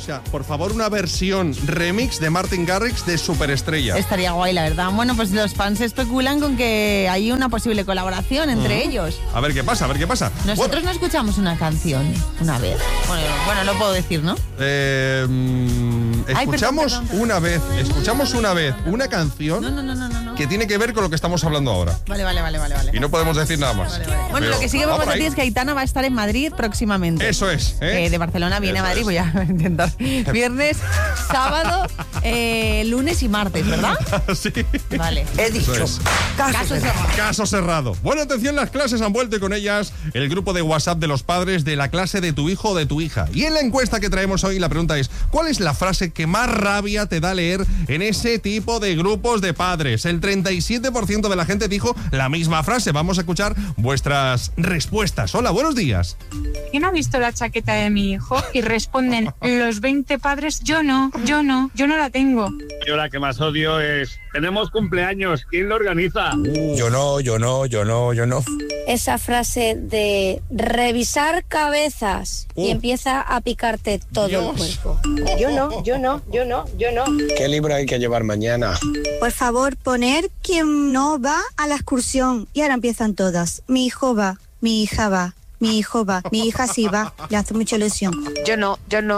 sea, por favor, una versión remix de Martin Garrix de Superestrella. Estaría guay, la verdad. Bueno, pues los fans especulan con que hay una posible colaboración entre ellos. A ver qué pasa, a ver qué pasa. Nosotros no escuchamos una canción una vez. Bueno, no puedo decir, ¿no? Escuchamos una vez una canción que tiene que ver con lo que estamos hablando ahora. Vale. Y no podemos decir nada más. Vale. Bueno, lo que sí que podemos decir es que Aitana va a estar en Madrid próximamente. Eso es. De Barcelona viene a Madrid, voy a intentar. Viernes, sábado, lunes y martes, ¿verdad? Sí. Vale. He dicho. Caso cerrado. Bueno, atención, las clases han vuelto y con ellas el grupo de WhatsApp de los padres de la clase de tu hijo o de tu hija. Y en la encuesta que traemos hoy, la pregunta es: ¿cuál es la frase que más rabia te da leer en ese tipo de grupos de padres? El 37% de la gente dijo la misma frase. Vamos a escuchar vuestras respuestas. Hola, buenos días. ¿Quién ha visto la chaqueta de mi hijo? Y responden los 20 padres, yo no la tengo. Yo la que más odio es: tenemos cumpleaños, ¿quién lo organiza? Yo no. Esa frase de revisar cabezas y empieza a picarte todo el cuerpo. Yo no. ¿Qué libro hay que llevar mañana? Por favor, poner quién no va a la excursión. Y ahora empiezan todas. Mi hijo va, mi hija va. Mi hijo va, mi hija sí va, le hace mucha ilusión. Yo no.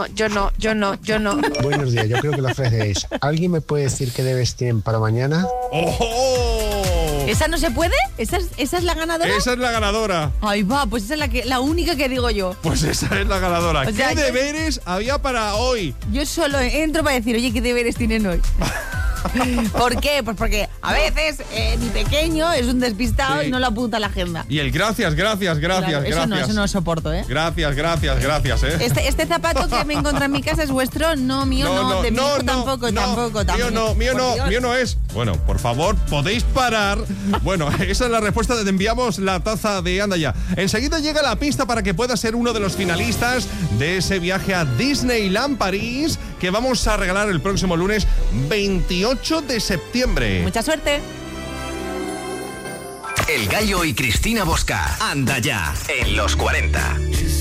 Buenos días, yo creo que la frase es: ¿alguien me puede decir qué debes tienen para mañana? ¡Oh! ¿Esa no se puede? ¿Esa es la ganadora? Esa es la ganadora. Ahí va, pues esa es la única que digo yo. Pues esa es la ganadora. O sea, ¿Qué deberes había para hoy? Yo solo entro para decir, oye, ¿qué deberes tienen hoy? ¿Por qué? Pues porque a veces mi pequeño es un despistado y no lo apunta a la agenda. Y el gracias. Claro, eso no lo soporto, ¿eh? Gracias, ¿eh? Este zapato que me encontré en mi casa es vuestro, no, mío no, de mi hijo tampoco. Mío no es. Bueno, por favor, podéis parar. Bueno, esa es la respuesta de te enviamos la taza de Anda Ya. Enseguida llega la pista para que puedas ser uno de los finalistas de ese viaje a Disneyland París que vamos a regalar el próximo lunes 28 de septiembre. Mucha suerte. El Gallo y Cristina Bosca. Anda Ya en los 40.